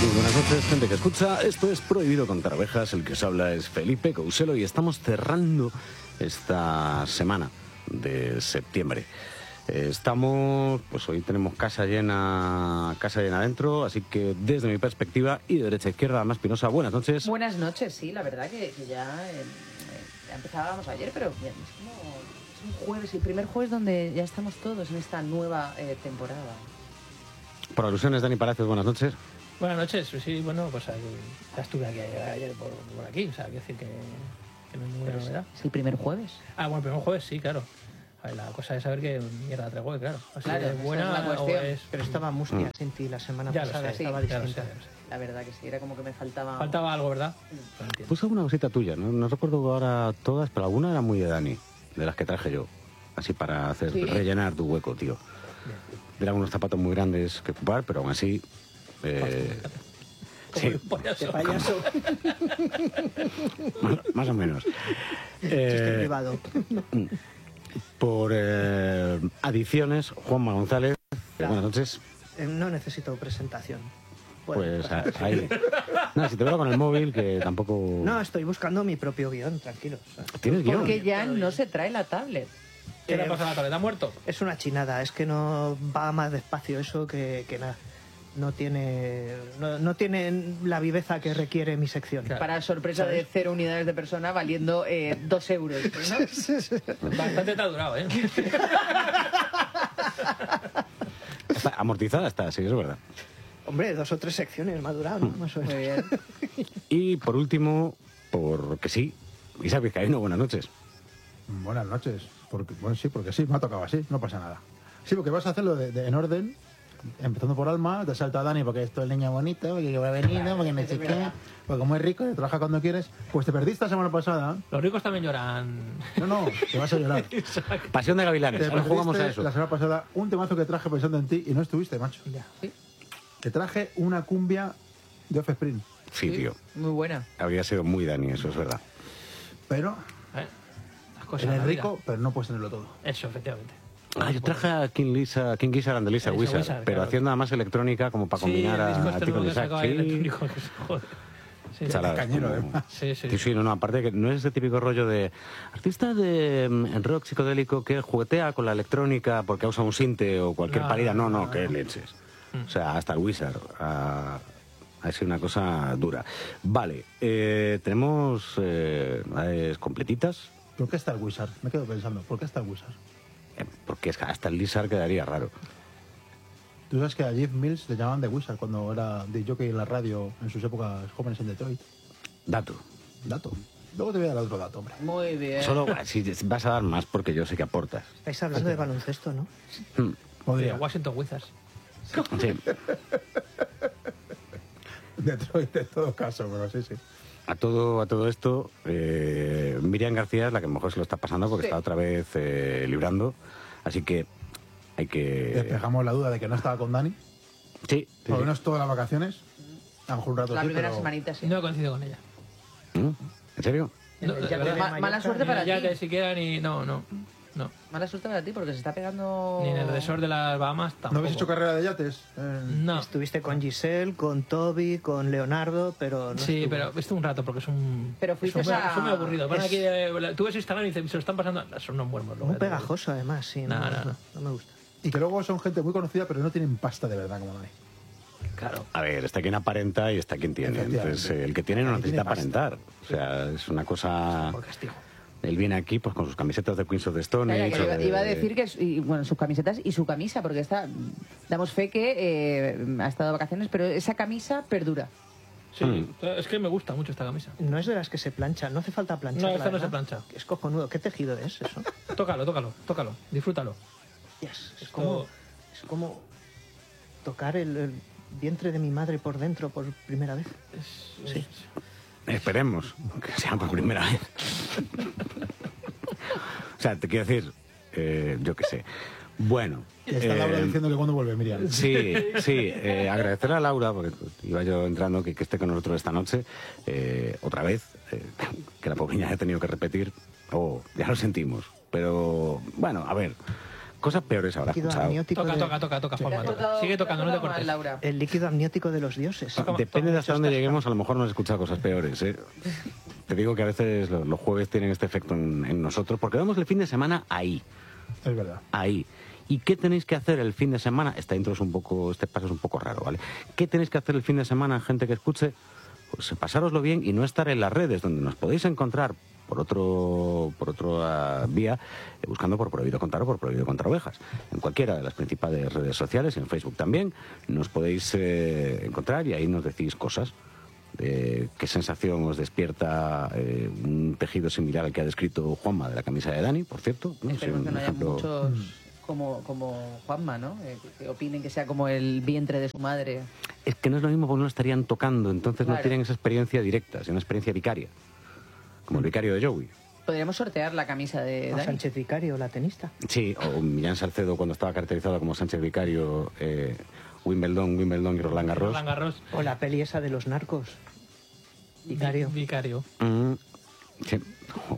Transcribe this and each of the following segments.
Muy buenas noches, gente que escucha. Esto es Prohibido Contar Ovejas. El que os habla es Felipe Couselo y estamos cerrando esta semana de septiembre. Estamos, pues hoy tenemos casa llena adentro, así que desde mi perspectiva y de derecha a izquierda, Ana Espinosa, buenas noches. Buenas noches, sí, la verdad que ya empezábamos ayer, pero ya es un jueves, el primer jueves donde ya estamos todos en esta nueva temporada. Por alusiones, Dani Palacios, buenas noches. Buenas noches, sí, bueno, pues ya estuve aquí ayer por aquí, o sea, quiero decir que no hay ninguna novedad. ¿Es el primer jueves? Ah, bueno, el primer jueves sí, claro. A ver, la cosa es saber qué mierda traigo, claro. Así claro, es buena esa es la cuestión. Pero estaba Mustia sin ti la semana Ya lo pasada, sé, estaba ya lo distinta. sé, ya lo sé. La verdad que sí, era como que me faltaba... Faltaba algo, ¿verdad? Pues entiendo. Puse alguna cosita tuya, no recuerdo ahora todas, pero alguna era muy de Dani, de las que traje yo, así para hacer ¿Sí? rellenar tu hueco, tío. Eran unos zapatos muy grandes que ocupar, pero aún así... Como sí, el payaso. De payaso, más o menos. chiste privado. Por adiciones, Juanma González, buenas noches. No necesito presentación. Pues Bueno, ahí. No, si te veo con el móvil, que tampoco... no, estoy buscando mi propio guión, tranquilos. ¿Tienes guión? Porque ya no se trae la tablet. ¿Qué le ha pasado a la tableta? ¿Ha muerto? Es una chinada, es que no va más despacio eso que nada. No tiene la viveza que requiere mi sección. Claro. Para sorpresa de 0 unidades de persona valiendo 2 euros, ¿no? Bastante te ha durado, ¿eh? Está amortizada está, sí, es verdad. Hombre, 2 o 3 secciones me ha durado, ¿no? Más o menos. Muy bien. Y por último, porque sí, Isaac Vizcaíno, buenas noches. Buenas noches. Porque sí, me ha tocado así, no pasa nada. Sí, porque vas a hacerlo en orden, empezando por Alma, te salta Dani porque esto es el niño bonito, porque va a venir, porque no sé qué, porque como es rico, trabaja cuando quieres. Pues te perdiste la semana pasada. Los ricos también lloran. No, te vas a llorar. Pasión de Gavilanes, Te ahora jugamos a perdiste eso. la semana pasada un temazo que traje pensando en ti y no estuviste, macho. Ya. Sí, Te traje una cumbia de Offspring, Sí, tío, muy buena. habría sido muy Dani, eso es verdad. pero Las cosas de eres la vida. rico, pero no puedes tenerlo todo. Eso, efectivamente. Yo traje a King Gizzard and the Lizard Lisa Wizard, Wizard, pero claro. haciendo nada más electrónica como para combinar el disco a este ti con nuevo que Isaac. sacaba ahí Sí, electrónico, joder. Sí, Chalada, Cañero, como- además. sí, sí. Sí, sí, no, aparte que no es ese típico rollo de artista de rock psicodélico que juguetea con la electrónica porque usa un sinte o cualquier No, parida. No, no, que no. leches. O sea, hasta el Wizard ha sido una cosa dura. Vale, tenemos completitas, ¿Por qué está el Wizard? Me quedo pensando, ¿por qué está el Wizard? porque es que hasta el Lizard quedaría raro. Tú sabes que a Jeff Mills le llamaban The Wizard cuando era de jockey en la radio en sus épocas jóvenes en Detroit. Dato. Dato. Luego te voy a dar otro dato, hombre. Muy bien. Solo si vas a dar más porque yo sé que aportas. Estáis hablando de baloncesto, ¿no? Podría. Washington Wizards. Sí. Detroit en todo caso, pero sí, sí. A todo esto, Miriam García es la que mejor se lo está pasando porque Sí. está otra vez librando. Así que hay que... Despejamos la duda de que no estaba con Dani. Sí, sí, Por lo sí. menos todas las vacaciones. A lo mejor un rato La sí, primera pero... semanita, sí. No he coincidido con ella. ¿En serio? No, de Ya verdad. te- Mala suerte para Ya ti. ni siquiera ni... No. Mala suerte para ti porque se está pegando... Ni en el resort de las Bahamas tampoco. ¿No habéis hecho carrera de yates? No. Estuviste con Giselle, con Toby, con Leonardo, pero no Sí, estuvo. pero estuve un rato porque es un... Pero fuiste es muy, a- es muy aburrido. Van es- aquí, tú ves Instagram y dices, se lo están pasando... Son unos muermos. Muy pegajoso, además, sí. No, no. No me gusta. Y que luego son gente muy conocida, pero no tienen pasta de verdad como Dani. Claro. A ver, está quien aparenta y está quien tiene. Efectivamente. Entonces, el que tiene no El que necesita tiene pasta. aparentar. O sea, es una cosa... Por castigo. Él viene aquí pues con sus camisetas de Queens of the Stone Calla, Age. que o de- iba a decir que bueno, sus camisetas y su camisa, porque damos fe que ha estado de vacaciones, pero esa camisa perdura. Sí, es que me gusta mucho esta camisa. No es de las que se planchan, no hace falta planchar. No, esta no se plancha. Es cojonudo. ¿Qué tejido es eso? Tócalo, disfrútalo. Yes, es Esto- como tocar el vientre de mi madre por dentro por primera vez. Sí. Esperemos que sea por primera vez. O sea, te quiero decir, yo qué sé. Bueno. Y está Laura diciéndole cuándo vuelve Miriam. Sí, agradecerle a Laura, porque iba yo entrando, que esté con nosotros esta noche, otra vez, que la pobre niña ha tenido que repetir. Ya lo sentimos. Pero, bueno, a ver, Cosas peores habrás Líquido escuchado. amniótico Toca, de- toca, ¿Te Juanma, has toca. tocado- Sigue te has tocando, no te tocado mal, cortes. Laura? El líquido amniótico de los dioses. Depende de hasta dónde lleguemos, a lo mejor no has escuchado cosas peores. ¿eh? Te digo que a veces los jueves tienen este efecto en nosotros, porque vemos el fin de semana ahí. Es verdad. Ahí. ¿Y qué tenéis que hacer el fin de semana? Esta intro es un poco, este paso es un poco raro, ¿vale? ¿Qué tenéis que hacer el fin de semana, gente que escuche? Pues pasároslo bien y no estar en las redes, donde nos podéis encontrar por otra vía, buscando por Prohibido Contar o por Prohibido Contar Ovejas. En cualquiera de las principales redes sociales, en Facebook también, nos podéis encontrar y ahí nos decís cosas. ¿Qué sensación os despierta un tejido similar al que ha descrito Juanma de la camisa de Dani, por cierto? ¿no? Esperemos Sí, que un no haya ejemplo- muchos como Juanma, ¿no? Que opinen que sea como el vientre de su madre. Es que no es lo mismo porque no lo estarían tocando, entonces no Claro. tienen esa experiencia directa, sino una experiencia vicaria. Como el vicario de Joey. Podríamos sortear la camisa de O Dani. Sánchez Vicario, la tenista. Sí, o Millán Salcedo cuando estaba caracterizado como Sánchez Vicario, Wimbledon y Roland Garros. Roland Garros. O la peli esa de los narcos. Vicario. Vicario. Sí. Jo.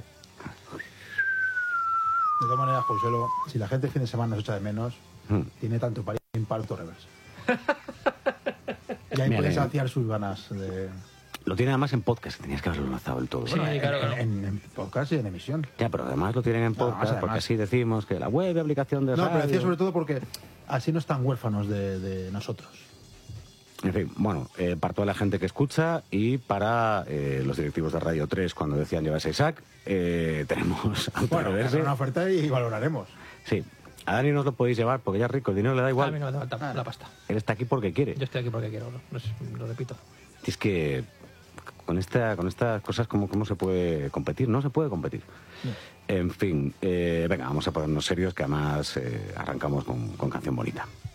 De todas maneras, Josuelo, si la gente el fin de semana nos echa de menos, Mm. tiene tanto para ir para otro reverse. Y ahí Mira, puedes mira. saciar sus ganas de... Lo tiene además en podcast, tenías que haberlo lanzado del todo. Sí, claro, claro. En podcast y en emisión. Ya, pero además lo tienen en podcast, además. porque así decimos que la web, aplicación de No, pero radio... decía sobre todo porque así no están huérfanos de nosotros. En fin, bueno, para toda la gente que escucha y para los directivos de Radio 3 cuando decían llevarse a Isaac, tenemos a Bueno, Reverse. es una oferta y valoraremos. Sí, a Dani no os lo podéis llevar porque ya es rico, el dinero le da A mí igual. no me hace falta la pasta. Él está aquí porque quiere. Yo estoy aquí porque quiero, lo repito. Y es que con estas cosas, ¿cómo se puede competir? No se puede competir. En fin, venga, vamos a ponernos serios, que además arrancamos con canción bonita.